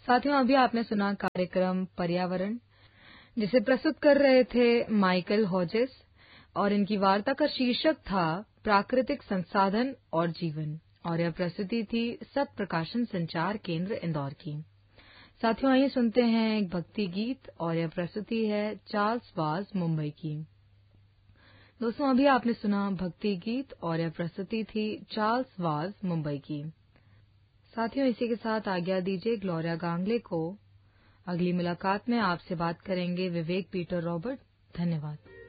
साथियों, अभी आपने सुना कार्यक्रम पर्यावरण, जिसे प्रस्तुत कर रहे थे माइकल हॉजेस, और इनकी वार्ता का शीर्षक था प्राकृतिक संसाधन और जीवन, और यह प्रस्तुति थी सत प्रकाशन संचार केंद्र इंदौर की। साथियों, आइए सुनते हैं एक भक्ति गीत, और यह प्रस्तुति है चार्ल्स वाज मुंबई की। दोस्तों, अभी आपने सुना भक्ति गीत, और यह प्रस्तुति थी चार्ल्स वाज मुंबई की। साथियों, इसी के साथ आज्ञा दीजिए ग्लोरिया गांगले को। अगली मुलाकात में आपसे बात करेंगे विवेक पीटर रॉबर्ट। धन्यवाद।